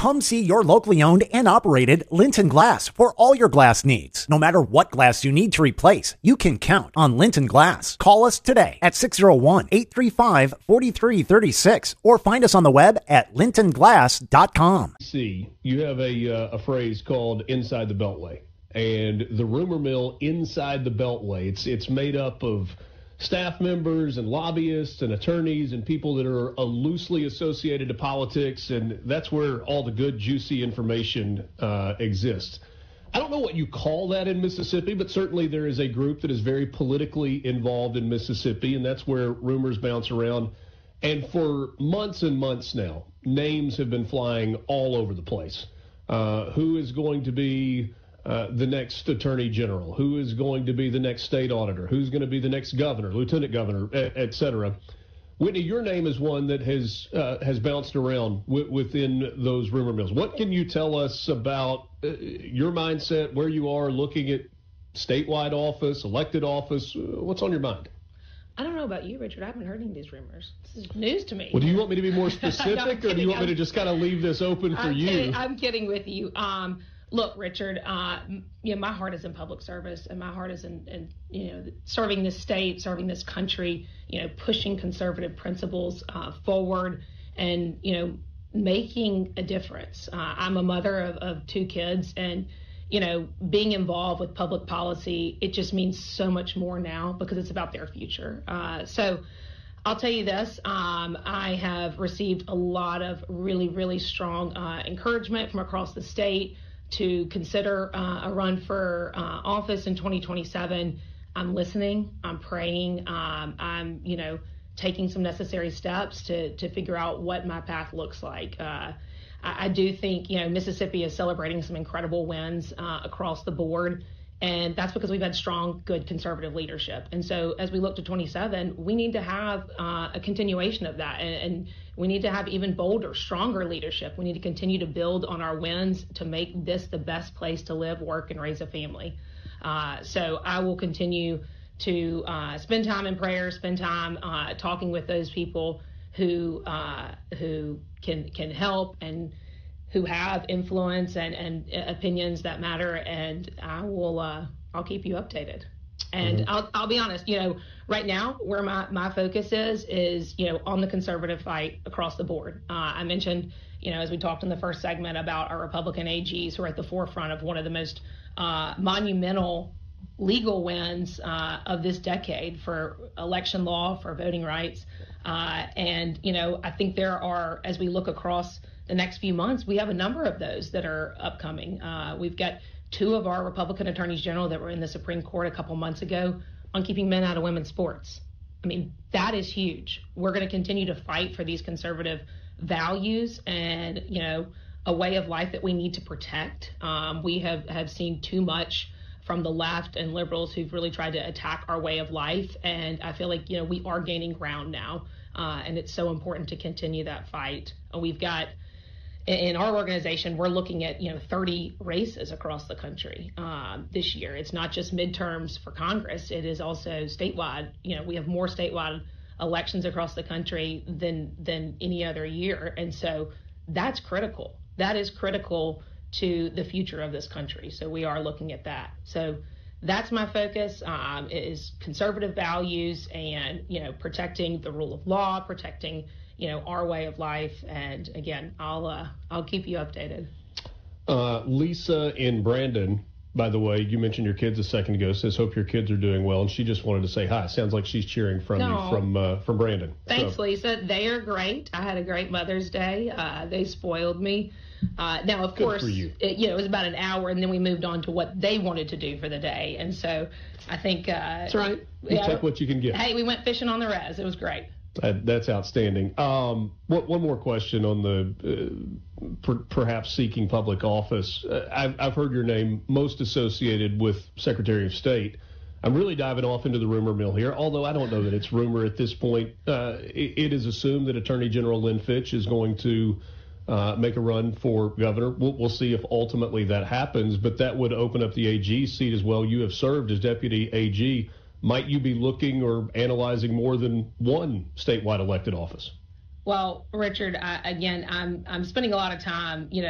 Come see your locally owned and operated Linton Glass for all your glass needs. No matter what glass you need to replace, you can count on Linton Glass. Call us today at 601-835-4336 or find us on the web at lintonglass.com. See, you have a phrase called inside the Beltway, and the rumor mill inside the Beltway, it's made up of staff members and lobbyists and attorneys and people that are loosely associated to politics, and that's where all the good, juicy information exists. I don't know what you call that in Mississippi, but certainly there is a group that is very politically involved in Mississippi, and that's where rumors bounce around. And for months and months now, names have been flying all over the place. Who is going to be the next attorney general? Who is going to be the next state auditor? Who's going to be the next governor, lieutenant governor, et cetera? Whitney, your name is one that has bounced around within those rumor mills. What can you tell us about your mindset, where you are looking at statewide office, elected office? What's on your mind? I don't know about you, Richard. I haven't heard any of these rumors. This is news to me. Well, do you want me to be more specific, or do you want me to just kind of leave this open for you? I'm kidding with you. Look, Richard, my heart is in public service, and my heart is in serving this state, serving this country, pushing conservative principles forward, and, making a difference. I'm a mother of two kids, and, being involved with public policy, it just means so much more now because it's about their future. So I'll tell you this, I have received a lot of really, really strong encouragement from across the state to consider a run for office in 2027. I'm listening, I'm praying, I'm taking some necessary steps to figure out what my path looks like. I do think, Mississippi is celebrating some incredible wins across the board, and that's because we've had strong, good conservative leadership. And so as we look to 27, we need to have a continuation of that, and we need to have even bolder, stronger leadership. We need to continue to build on our wins to make this the best place to live, work, and raise a family. So I will continue to spend time in prayer, spend time talking with those people who can help and who have influence and opinions that matter, and I'll keep you updated. And I'll be honest, right now where my focus is on the conservative fight across the board. I mentioned, as we talked in the first segment about our Republican AGs who are at the forefront of one of the most monumental legal wins of this decade for election law, for voting rights. And I think there are, as we look across the next few months, we have a number of those that are upcoming. We've got two of our Republican attorneys general that were in the Supreme Court a couple months ago on keeping men out of women's sports. I mean, that is huge. We're going to continue to fight for these conservative values and, a way of life that we need to protect. We have seen too much from the left and liberals who've really tried to attack our way of life. And I feel like, we are gaining ground now. And it's so important to continue that fight. We've got, in our organization, we're looking at 30 races across the country this year. It's not just midterms for Congress; it is also statewide. We have more statewide elections across the country than any other year, and so that's critical. That is critical to the future of this country. So we are looking at that. So that's my focus. Is conservative values and protecting the rule of law, protecting our way of life. And again, I'll keep you updated. Lisa in Brandon, by the way, you mentioned your kids a second ago, says hope your kids are doing well, and she just wanted to say hi. Sounds like she's cheering from you from Brandon. Thanks, so. Lisa. They are great. I had a great Mother's Day. They spoiled me. Now, of course, it was about an hour, and then we moved on to what they wanted to do for the day. And so I think that's right. You take what you can get. Hey, we went fishing on the res. It was great. That's outstanding. One more question on the perhaps seeking public office. I've heard your name most associated with Secretary of State. I'm really diving off into the rumor mill here, although I don't know that it's rumor at this point. It is assumed that Attorney General Lynn Fitch is going to make a run for governor. We'll see if ultimately that happens, but that would open up the AG seat as well. You have served as deputy AG. Might you be looking or analyzing more than one statewide elected office? Well, Richard, I'm spending a lot of time,